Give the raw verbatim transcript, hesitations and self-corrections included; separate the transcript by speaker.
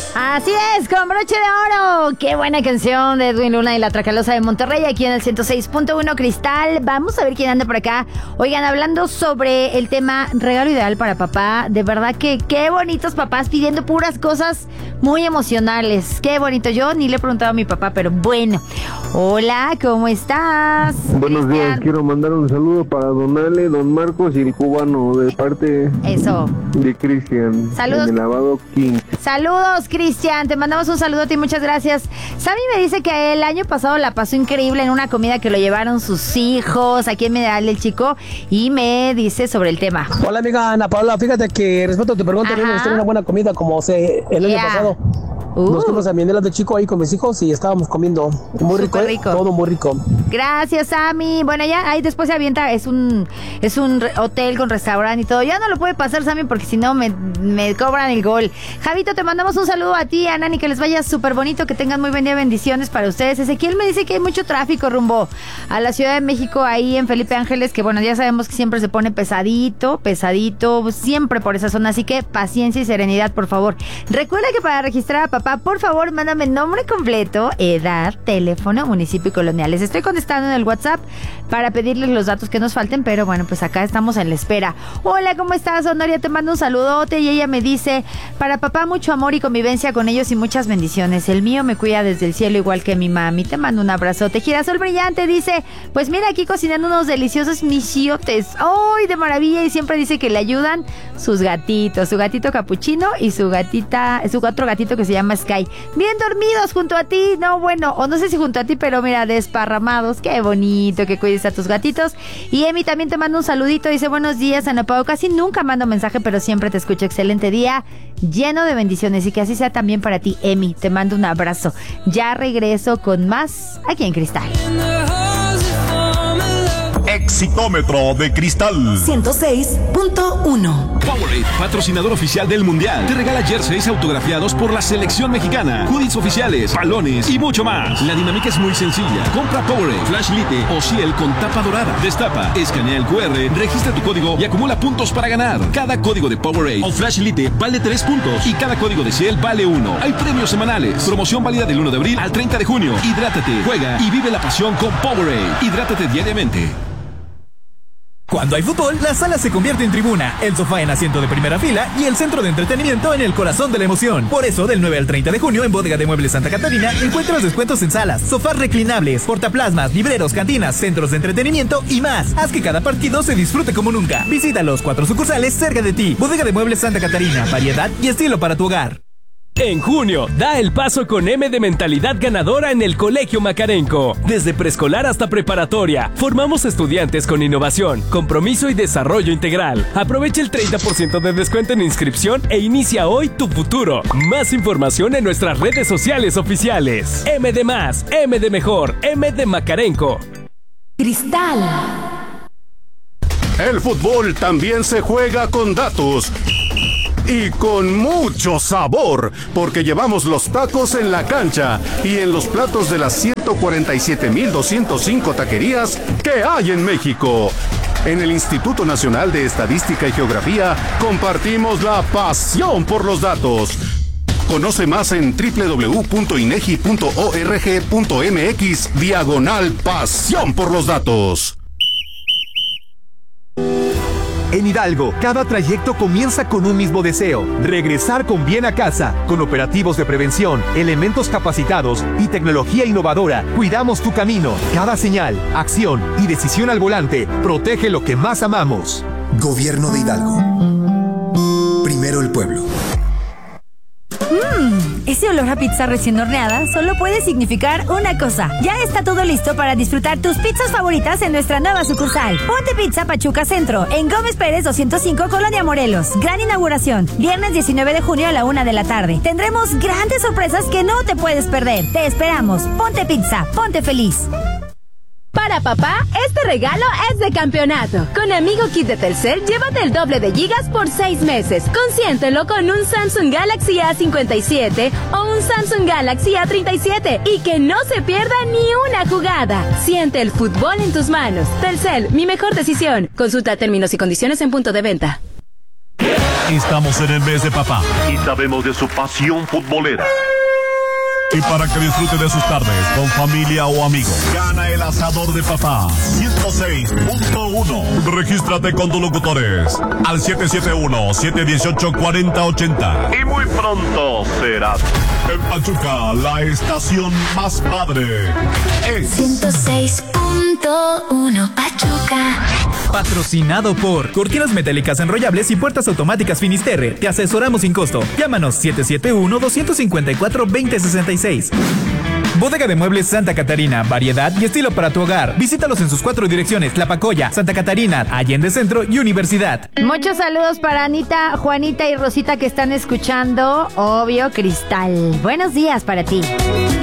Speaker 1: Así es, con broche de oro. Qué buena canción de Edwin Luna y la Tracalosa de Monterrey, aquí en el ciento seis punto uno Cristal. Vamos a ver quién anda por acá. Oigan, hablando sobre el tema regalo ideal para papá, de verdad que qué bonitos papás pidiendo puras cosas muy emocionales. Qué bonito. Yo ni le he preguntado a mi papá, pero bueno. Hola, ¿cómo estás?
Speaker 2: Buenos
Speaker 1: Cristian?
Speaker 2: días, quiero mandar un saludo para Don Ale, Don Marcos y el cubano de parte
Speaker 1: Eso.
Speaker 2: de Cristian.
Speaker 1: Saludos.
Speaker 2: En el lavado King.
Speaker 1: Saludos, Cristian, te mandamos un saludo a ti, muchas gracias. Sammy me dice que el año pasado la pasó increíble en una comida que lo llevaron sus hijos aquí en Mineral del Chico, y me dice sobre el tema.
Speaker 3: Hola amiga Ana Paula, fíjate que respecto a tu pregunta,
Speaker 1: Ajá.
Speaker 3: me gustó una buena comida como se, el
Speaker 1: Yeah.
Speaker 3: año pasado.
Speaker 1: Uh.
Speaker 3: Nos fuimos a Mineral del Chico ahí con mis hijos y estábamos comiendo muy rico,
Speaker 1: Súper
Speaker 3: ¿eh?
Speaker 1: rico.
Speaker 3: Todo muy rico.
Speaker 1: Gracias, Sammy. Bueno, ya ahí después se avienta, es un es un re- hotel con restaurante y todo. Ya no lo puede pasar, Sammy, porque si no me, me cobran el gol. Javito, te mandamos un saludo a ti, a Nani, que les vaya súper bonito, que tengan muy buen día, bendiciones para ustedes. Ezequiel me dice que hay mucho tráfico rumbo a la Ciudad de México, ahí en Felipe Ángeles, que bueno, ya sabemos que siempre se pone pesadito, pesadito, siempre por esa zona, así que paciencia y serenidad, por favor. Recuerda que para registrar a papá, por favor, mándame nombre completo, edad, teléfono, municipio y colonia. Les estoy contestando en el WhatsApp para pedirles los datos que nos falten, pero bueno, pues acá estamos en la espera. Hola, ¿cómo estás, Honoria? Te mando un saludote y ella me dice, para papá mucho amor y convivencia con ellos y muchas bendiciones. El mío me cuida desde el cielo igual que mi mami. Te mando un abrazote. Girasol Brillante dice, pues mira, aquí cocinando unos deliciosos michiotes. ¡Ay, de maravilla! Y siempre dice que le ayudan sus gatitos, su gatito capuchino y su gatita, su otro gatito que se llama Sky. Bien dormidos junto a ti, no, bueno, o no sé si junto a ti, pero mira, desparramados. Qué bonito que cuides a tus gatitos. Y Emi también te manda un saludito, dice, buenos días, Ana Pao. Casi nunca mando mensaje, pero siempre te escucho. Excelente día, lleno de bendiciones, y que así sea también para ti, Emi. Te mando un abrazo. Ya regreso con más aquí en Cristal.
Speaker 4: Exitómetro de Cristal
Speaker 5: ciento seis punto uno.
Speaker 6: Powerade, patrocinador oficial del Mundial, te regala jerseys autografiados por la selección mexicana, hoodies oficiales, balones y mucho más. La dinámica es muy sencilla. Compra Powerade, Flash Lite o Ciel con tapa dorada. Destapa, escanea el cu erre, registra tu código y acumula puntos para ganar. Cada código de Powerade o Flash Lite vale tres puntos y cada código de Ciel vale uno. Hay premios semanales. Promoción válida del uno de abril al treinta de junio. Hidrátate, juega y vive la pasión con Powerade. Hidrátate diariamente.
Speaker 7: Cuando hay fútbol, la sala se convierte en tribuna, el sofá en asiento de primera fila y el centro de entretenimiento en el corazón de la emoción. Por eso, del nueve al treinta de junio en Bodega de Muebles Santa Catarina, encuentras descuentos en salas, sofás reclinables, portaplasmas, libreros, cantinas, centros de entretenimiento y más. Haz que cada partido se disfrute como nunca. Visita los cuatro sucursales cerca de ti. Bodega de Muebles Santa Catarina, variedad y estilo para tu hogar.
Speaker 8: En junio, da el paso con M de mentalidad ganadora en el Colegio Macarenco. Desde preescolar hasta preparatoria, formamos estudiantes con innovación, compromiso y desarrollo integral. Aprovecha el treinta por ciento de descuento en inscripción e inicia hoy tu futuro. Más información en nuestras redes sociales oficiales. M de más, M de mejor, M de Macarenco.
Speaker 5: Cristal.
Speaker 4: El fútbol también se juega con datos y con mucho sabor, porque llevamos los tacos en la cancha y en los platos de las ciento cuarenta y siete mil doscientos cinco taquerías que hay en México. En el Instituto Nacional de Estadística y Geografía compartimos la pasión por los datos. Conoce más en doble u doble u doble u punto inegi punto org punto mx diagonal pasión por los datos.
Speaker 9: En Hidalgo, cada trayecto comienza con un mismo deseo: regresar con bien a casa. Con operativos de prevención, elementos capacitados y tecnología innovadora, cuidamos tu camino. Cada señal, acción y decisión al volante protege lo que más amamos.
Speaker 10: Gobierno de Hidalgo. Primero el pueblo.
Speaker 1: Mmm, ese olor a pizza recién horneada solo puede significar una cosa. Ya está todo listo para disfrutar tus pizzas favoritas en nuestra nueva sucursal. Ponte Pizza Pachuca Centro, en Gómez Pérez doscientos cinco, Colonia Morelos. Gran inauguración, viernes diecinueve de junio a la una de la tarde. Tendremos grandes sorpresas que no te puedes perder. Te esperamos. Ponte Pizza, ponte feliz.
Speaker 11: Para papá, este regalo es de campeonato. Con Amigo Kit de Telcel, llévate el doble de gigas por seis meses. Consiéntelo con un Samsung Galaxy A cincuenta y siete o un Samsung Galaxy A treinta y siete y que no se pierda ni una jugada. Siente el fútbol en tus manos. Telcel, mi mejor decisión. Consulta términos y condiciones en punto de venta.
Speaker 12: Estamos en el mes de papá
Speaker 13: y sabemos de su pasión futbolera.
Speaker 12: Y para que disfrute de sus tardes con familia o amigos, gana el asador de papá ciento seis punto uno. Regístrate con tus locutores al siete siete uno, siete uno ocho, cuatro cero ocho cero.
Speaker 13: Y muy pronto será.
Speaker 12: En Pachuca, la estación más padre es
Speaker 14: ciento seis punto uno Pachuca.
Speaker 7: Patrocinado por Cortinas Metálicas Enrollables y Puertas Automáticas Finisterre. Te asesoramos sin costo. Llámanos siete siete uno, dos cinco cuatro, dos cero seis seis. Bodega de Muebles Santa Catarina. Variedad y estilo para tu hogar. Visítalos en sus cuatro direcciones: Tlapacoya, Santa Catarina, Allende Centro y Universidad.
Speaker 1: Muchos saludos para Anita, Juanita y Rosita que están escuchando. Obvio, Cristal. Buenos días para ti.